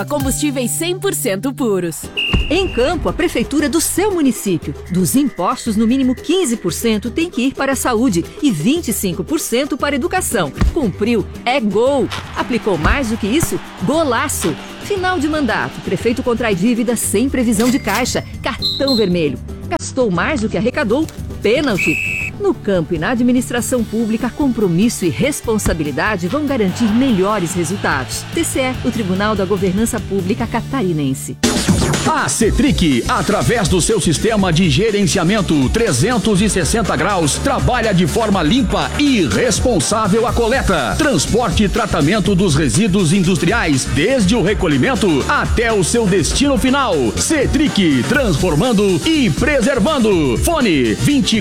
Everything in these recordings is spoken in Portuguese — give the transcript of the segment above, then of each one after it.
Combustíveis 100% puros. Em Campo, a prefeitura do seu município. Dos impostos, no mínimo 15% tem que ir para a saúde e 25% para a educação. Cumpriu, é gol. Aplicou mais do que isso? Golaço. Final de mandato, prefeito contrai dívida sem previsão de caixa. Cartão vermelho. Gastou mais do que arrecadou? Pênalti. No campo e na administração pública, compromisso e responsabilidade vão garantir melhores resultados. TCE, o Tribunal da Governança Pública Catarinense. A Cetric, através do seu sistema de gerenciamento 360 graus, trabalha de forma limpa e responsável a coleta, transporte e tratamento dos resíduos industriais, desde o recolhimento até o seu destino final. Cetric, transformando e preservando. Fone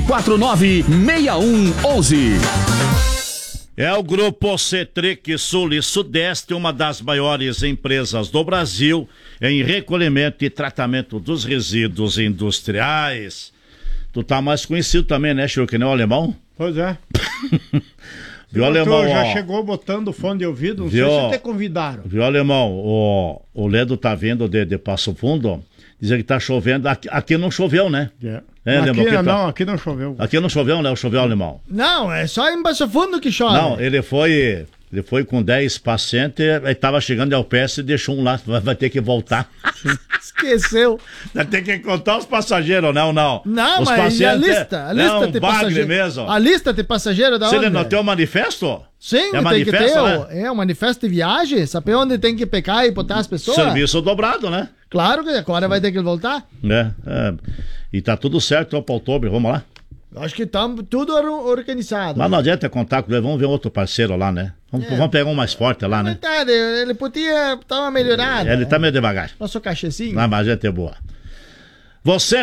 249-6111. É o Grupo Cetric Sul e Sudeste, uma das maiores empresas do Brasil em recolhimento e tratamento dos resíduos industriais. Tu tá mais conhecido também, né, Chico, que nem o alemão? Pois é. Viu, alemão? Já chegou botando fone de ouvido, não sei se te convidaram. Viu, alemão? O Ledo tá vindo de Passo Fundo, dizendo que tá chovendo. Aqui não choveu, né? Yeah. Aqui não choveu. Aqui não choveu, né? Choveu, alemão. Não, é só em Passo Fundo que chove. Não, ele foi com 10 pacientes, aí tava chegando ao PS e deixou um lá, vai ter que voltar. Esqueceu. Vai ter que contar os passageiros, não? Não, mas pacientes, a lista de passageiros. Mesmo. A lista de passageiros da onde? Você não tem o manifesto? Sim, é tem que ter. Né? É um manifesto de viagem, saber onde tem que pecar e botar as pessoas. Serviço dobrado, né? Claro que agora vai ter que voltar. E tá tudo certo para outubro, vamos lá? Acho que tá tudo organizado. Mas não adianta contar com ele, vamos ver outro parceiro lá, né? Vamos pegar um mais forte lá, né? Verdade, ele podia dar uma melhorada. Ele tá meio devagar. Nosso cachezinho. Mas a gente é boa. Você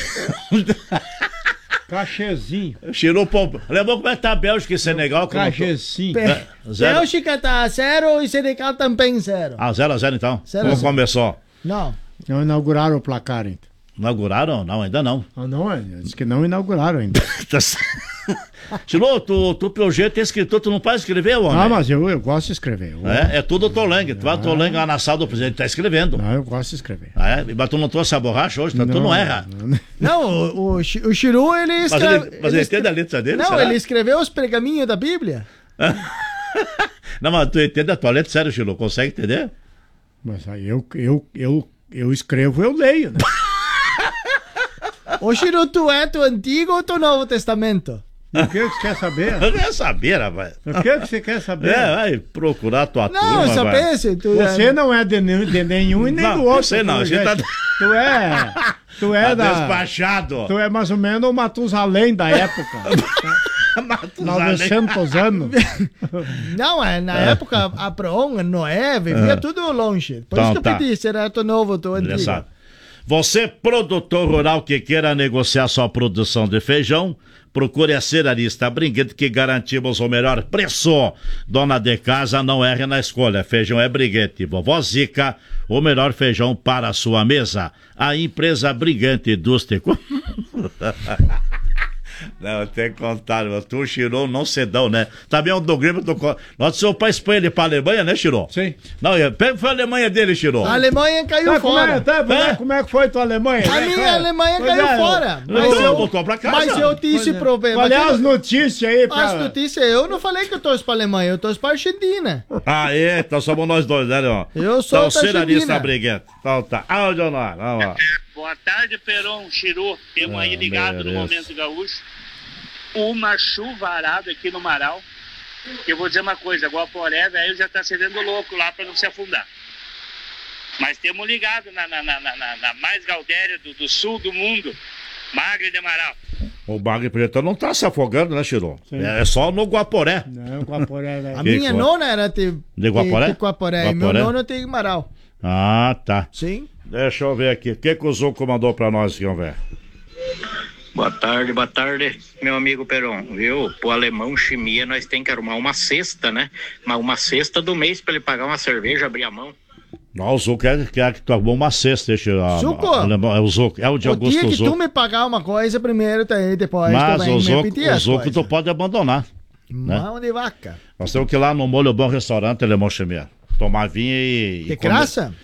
Cachezinho. Tirou o Alemão, como é que tá a Bélgica e Senegal? Cachezinho. Bélgica tá 0 e Senegal também 0. 0-0 então? Como começou? Não inauguraram o placar ainda. Inauguraram? Não, ainda não. Diz que não inauguraram ainda. Chilô, tu pelo jeito é escritor, tu não pode escrever, homem? Ah, mas eu gosto de escrever. É tudo Tolengue. Tu vai Tolengue lá na sala do presidente, tá escrevendo. Não, eu gosto de escrever. Mas tu não trouxe a borracha hoje, tu não erra. Não, o Chiru, ele escreve... Mas ele entende a letra dele, Não, será? ele escreveu os pergaminhos da Bíblia. Não, mas tu entende a tua letra, sério, Chiru, consegue entender? Mas aí eu escrevo, eu leio, né? Ô Chiru, tu é do Antigo ou do Novo Testamento? O que você quer saber? Eu quero saber, rapaz. O que você quer saber? Vai procurar a tua turma. Não, saber se tu Você não é de nenhum e nem do outro. Você não, você tá... Tu é despachado. Tu é mais ou menos o Matusalém da época. 900 anos. Não, na época, Abraão, Noé, vivia tudo longe. Por isso que eu pedi, será do Novo, do Antigo. Exato. Você, produtor rural que queira negociar sua produção de feijão, procure a Cerealista Briguente, que garantimos o melhor preço. Dona de casa, não erre na escolha. Feijão é Briguente. Vovó Zica, o melhor feijão para a sua mesa. A empresa Briguente Indústria... Não, tem que contar, tu, Chirô, não cedão, né? Também o do Grêmio, nosso seu pai expõe ele pra Alemanha, né, Chirô? Sim. Não, foi a Alemanha dele, Chirô. A Alemanha caiu fora. Como é que foi tua Alemanha? A minha Alemanha caiu fora. Voltou pra casa. Mas eu disse pro... Olha as notícias aí. As notícias, eu não falei que eu torço pra Alemanha, eu torço pra Argentina. Então somos nós dois, né, ó? Eu sou da Argentina. Briguente. Então tá. Áudio nós, vamos lá. Boa tarde, Peron, Chiru. Temos aí ligado no Momento Gaúcho. Uma chuvarada aqui no Marau. Eu vou dizer uma coisa, Guaporé, velho, já tá sendo louco lá pra não se afundar. Mas temos ligado na mais Galdéria do sul do mundo, Magre de Marau. O Magre Preto não tá se afogando, né, Chiru? É só no Guaporé. Não, Guaporé, velho. A minha nona era de Guaporé? E meu nono tem Marau. Ah, tá. Sim. Deixa eu ver aqui. O que o Zuco mandou pra nós aqui, vamos ver. Boa tarde, meu amigo Peron, viu? Pro alemão Chimia nós tem que arrumar uma cesta, né? Uma cesta do mês pra ele pagar uma cerveja, abrir a mão. Não, o Zuco quer que tu arrumou uma cesta, deixa Zuco? É o Zuco, é o de Augusto Zuco. O dia que tu me pagar uma coisa primeiro, depois mas também o Zuco tu pode abandonar. Mão né? de vaca. Nós temos que ir lá no Molho Bom Restaurante, alemão Chimia. Tomar vinho e... De graça?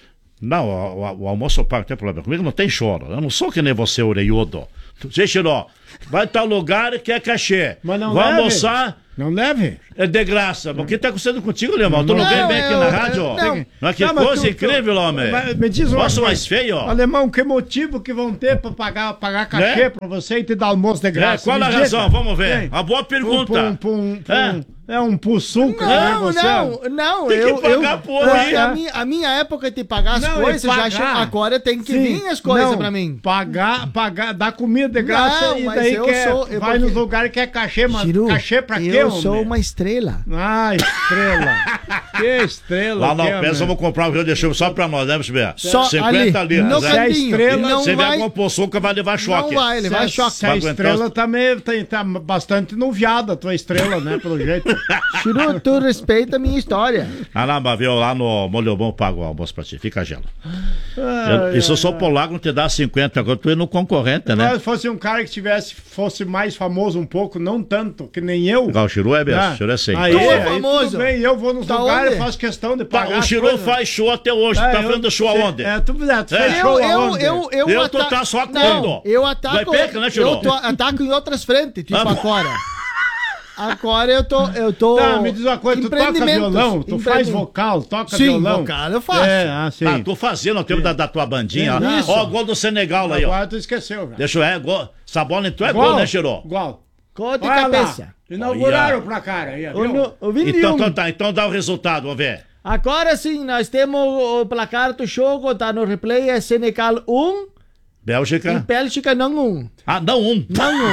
Não, o almoço eu pago, não tem problema. Comigo não tem choro. Eu não sou que nem você, orelhudo. Zé Chiró, vai tal lugar que é cachê. Mas não vai leve. almoçar. Não leve? É de graça. O que tá acontecendo contigo, Alemão? Tu não vem bem aqui na rádio? Não é que coisa incrível, homem. Me diz uma Posso coisa. mais feio, ó. Alemão, que motivo que vão ter pra pagar cachê pra você e te dar almoço de graça? Qual a Me razão? diga. Vamos ver. Uma boa pergunta. Um pussuca, Não, Tem que pagar por aí. A minha época de pagar as Não, coisas pagar. já chegou. Agora tem que vir as coisas pra mim. Pagar, dar comida de graça Não, e mas daí eu vai nos lugares que é cachê, mas Chiru, cachê pra quê, eu homem? sou uma estrela. Ah, estrela. Que estrela. Lá não, que, pensa, né? vamos comprar um Rio de Chuva só pra nós, né, Bicho? Só 50 ali, no litros, cantinho. estrela, E não Você vai, vê com o poçuca, vai levar choque. não vai levar choque. Se a Vai aguentar estrela os- tá meio, tá bastante nuviada, a tua estrela, né, pelo jeito. Chiru, tu respeita a minha história. Ah, não, mas viu, lá no Molho Bom pago o almoço pra ti, fica gelo. E se eu sou polaco, não te dá 50, agora tu é no concorrente, né? Se fosse um cara que fosse mais famoso um pouco, não tanto, que nem eu. O Chiru é mesmo, o Chiru é assim. Aí, Tu é aí famoso. tudo bem, eu vou nos Tá lugares e onde? faço questão de Tá, pagar o as Chiru coisas. faz show até hoje, tá vendo show aonde? Tu fez show aonde? Tu tá só Não, quando? eu ataco. Vai peca, né, Chiru? Ataco em outras frentes, tipo agora. Agora eu tô. Tá, me diz uma coisa, tu toca violão, tu faz vocal, toca Sim, violão. vocal eu faço. Sim. Ah, tu fazendo o tempo da tua bandinha. É, Ó. isso. Ó, o gol do Senegal aí, ó. Agora tu esqueceu, velho. Deixa eu ver, gol. Essa bola tu é gol, né, Chiru? Igual. Cor de Olha cabeça. lá, inauguraram Olha. pra cara aí, viu? O 21. Então dá o resultado, vamos ver. Agora sim, nós temos o placar do jogo, tá no replay, é Senegal 1 e Bélgica. Bélgica não 1. Ah, não um. Não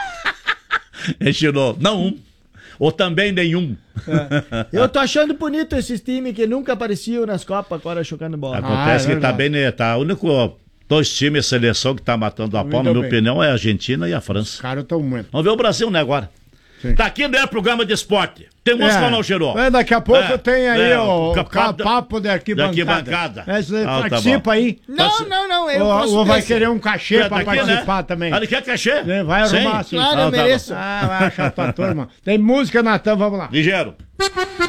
1. Chiru, não um. Ou também nenhum. Eu tô achando bonito esses times que nunca apareciam nas Copas, agora jogando bola. Acontece é que tá verdade. bem, né? Tá. O único dois times, seleção que tá matando a pau, na Muito minha bem. opinião, é a Argentina e a Os França. caras tão muito. Vamos ver o Brasil, né, agora? Sim. Tá aqui, não é programa de esporte. Tem música ou não, Chiru? Daqui a pouco É, tem aí é, o papo papo de arquibancada. de arquibancada. Você Ah, tá participa bom. aí. Não, eu Ou posso vai desse. querer um cachê Tá pra aqui, participar né? também. Ele quer cachê? Vai arrumar, sim. Claro, eu Ah, tá bom. mereço. Vai achar tua turma. Tem música, Natan, vamos lá. Ligeiro.